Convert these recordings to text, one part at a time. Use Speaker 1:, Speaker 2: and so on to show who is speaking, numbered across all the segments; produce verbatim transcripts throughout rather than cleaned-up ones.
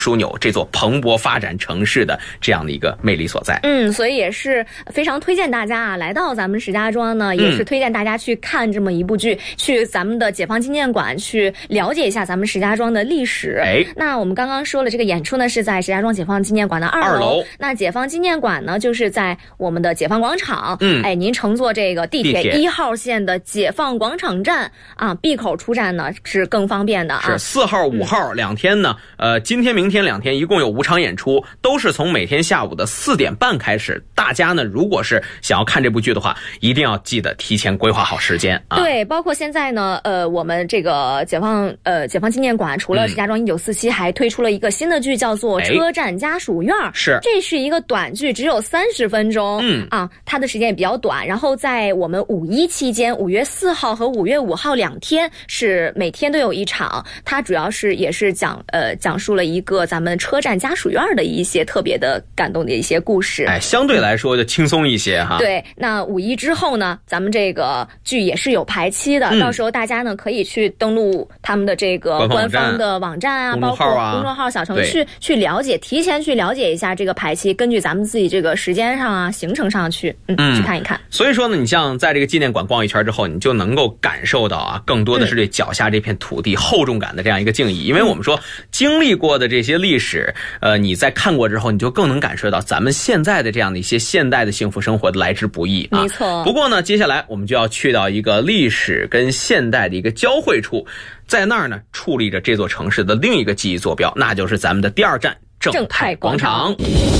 Speaker 1: 枢纽这座蓬勃发展城市的这样的一个魅力所在。
Speaker 2: 嗯，所以也是非常推荐大家啊，来到咱们石家庄呢，也是推荐大家去看这么一部剧，嗯、去咱们的解放纪念馆去了解一下咱们石家庄的历史。
Speaker 1: 哎，
Speaker 2: 那我们刚刚说了，这个演出呢是在石家庄解放纪念馆的二楼。二楼那解放纪念馆呢，就是在我们的解放广场。嗯，哎，您乘坐这个地铁一号线的解放广场站啊 ，B 口出站呢是更方便的啊。
Speaker 1: 是四号、五号、嗯、两天呢，呃，今天、明天两天一共有五场演出，都是从每天下午的四点半开始。大家呢，如果是想要看这部剧的话，一定要记得提前规划好时间啊。
Speaker 2: 对，包括现在呢，呃，我们这个解放呃解放纪念馆除了石家庄一九四七，还推出了一个新的剧，叫做《车站家属院》。
Speaker 1: 是，
Speaker 2: 这是一个短剧，只有三十分钟。嗯啊，它的时间也比较短。然后在我们五一期间，五月四号和五月五号两天是每天都有一场。它主要是也是讲呃讲述了一个咱们车站家属院的一些特别的感动的一些故事。
Speaker 1: 哎，相对来说就轻松一些哈。
Speaker 2: 对，那五一之后呢，咱们这个剧也是有排期的，嗯、到时候大家呢可以去登录他们的这个官方的网站啊，包括公众号、小程序去了解，提前去了解一下这个排期，根据咱们自己这个时间上啊、行程上去，嗯，嗯去看一看。
Speaker 1: 所以说呢，你像在这个纪念馆逛一圈之后，你就能够感受到啊，更多的是对脚下这片土地厚重感的这样一个敬意，因为我们说经历过的这些历史，呃，你在看过之后，你就更能感受到咱们现在的这样的一些现代的幸福生活的来之不易啊。
Speaker 2: 没错。
Speaker 1: 不过呢，接下来我们就要去到一个历史跟现代的一个交汇处，在那儿呢，矗立着这座城市的另一个记忆坐标，那就是咱们的第二站正太广场。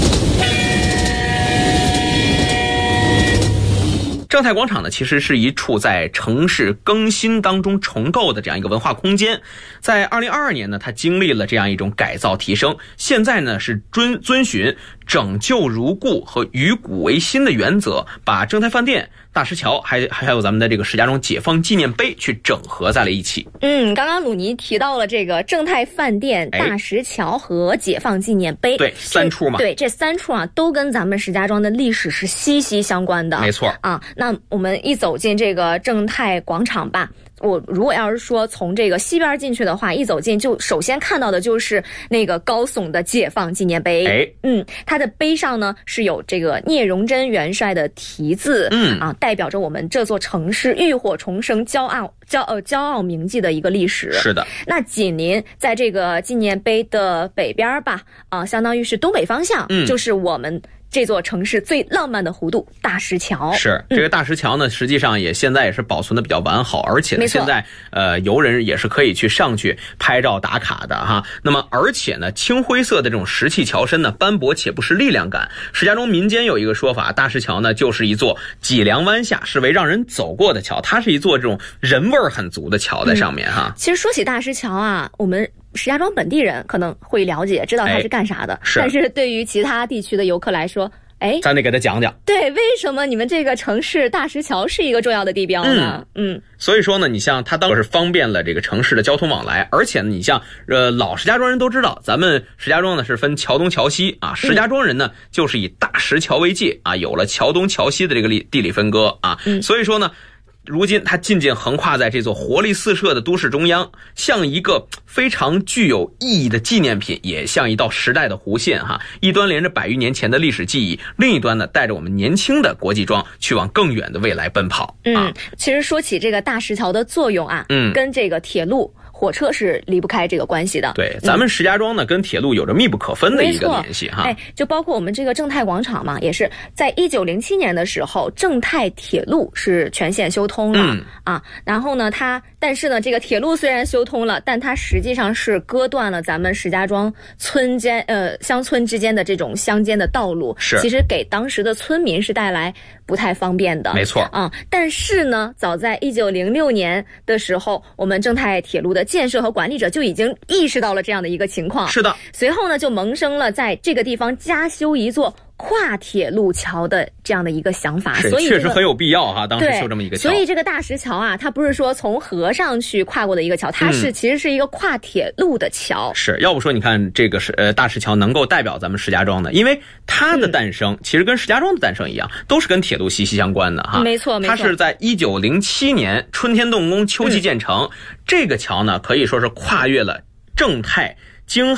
Speaker 1: 正太广场呢，其实是一处在城市更新当中重构的这样一个文化空间。在二零二二年呢，它经历了这样一种改造提升，现在呢是遵遵循拯救如故和与古为新的原则，把正太饭店、大石桥还还有咱们的这个石家庄解放纪念碑去整合在了一起。
Speaker 2: 嗯，刚刚鲁尼提到了这个正太饭店、大石桥和解放纪念碑，
Speaker 1: 对，三处嘛。
Speaker 2: 对，这三处啊，都跟咱们石家庄的历史是息息相关的。
Speaker 1: 没错
Speaker 2: 啊，那我们一走进这个正太广场吧。我如果要是说从这个西边进去的话，一走进就首先看到的就是那个高耸的解放纪念碑。
Speaker 1: 哎，
Speaker 2: 嗯，它的碑上呢是有这个聂荣臻元帅的题字，嗯啊，代表着我们这座城市浴火重生、骄傲骄呃骄傲铭记的一个历史。
Speaker 1: 是的。
Speaker 2: 那紧邻在这个纪念碑的北边吧，啊，相当于是东北方向，嗯，就是我们这座城市最浪漫的弧度大石桥。
Speaker 1: 是，这个大石桥呢，实际上也现在也是保存的比较完好，而且呢，现在呃游人也是可以去上去拍照打卡的哈。那么而且呢，青灰色的这种石砌桥身呢，斑驳且不失力量感。石家庄民间有一个说法，大石桥呢就是一座脊梁弯下，是为让人走过的桥，它是一座这种人味儿很足的桥在上面哈。
Speaker 2: 嗯、其实说起大石桥啊，我们石家庄本地人可能会了解，知道它是干啥的，哎、是但是对于其他地区的游客来说，哎，
Speaker 1: 咱得给他讲讲，
Speaker 2: 对，为什么你们这个城市大石桥是一个重要的地标呢？嗯，嗯
Speaker 1: 所以说呢，你像它当时是方便了这个城市的交通往来，而且呢，你像呃老石家庄人都知道，咱们石家庄呢是分桥东桥西啊，石家庄人呢、嗯、就是以大石桥为界啊，有了桥东桥西的这个地理分割啊，嗯、所以说呢。如今它渐渐横跨在这座活力四射的都市中央，像一个非常具有意义的纪念品，也像一道时代的弧线哈。一端连着百余年前的历史记忆，另一端呢带着我们年轻的国际庄去往更远的未来奔跑。
Speaker 2: 嗯，啊、其实说起这个大石桥的作用啊，嗯，跟这个铁路、火车是离不开这个关系的。
Speaker 1: 对，咱们石家庄呢、嗯、跟铁路有着密不可分的一个联系哈。
Speaker 2: 哎，就包括我们这个正太广场嘛，也是在一九零七年的时候，正太铁路是全线修通了、嗯、啊。然后呢，它但是呢，这个铁路虽然修通了，但它实际上是割断了咱们石家庄村间呃乡村之间的这种乡间的道路，
Speaker 1: 是
Speaker 2: 其实给当时的村民是带来不太方便的。
Speaker 1: 没错
Speaker 2: 啊。但是呢，早在一九零六年的时候，我们正太铁路的建设和管理者就已经意识到了这样的一个情况。
Speaker 1: 是的。
Speaker 2: 随后呢，就萌生了在这个地方加修一座跨铁路桥的这样的一个想法，
Speaker 1: 是
Speaker 2: 所以、
Speaker 1: 这个、确实很有必要哈。当时修这么一个桥，
Speaker 2: 所以这个大石桥啊，它不是说从河上去跨过的一个桥，它是、嗯、其实是一个跨铁路的桥。
Speaker 1: 是，要不说你看这个是呃大石桥能够代表咱们石家庄的，因为它的诞生、嗯、其实跟石家庄的诞生一样，都是跟铁路息息相关的哈。
Speaker 2: 没错，没错。
Speaker 1: 它是在一九零七年春天动工，秋季建成。嗯、这个桥呢，可以说是跨越了正太、京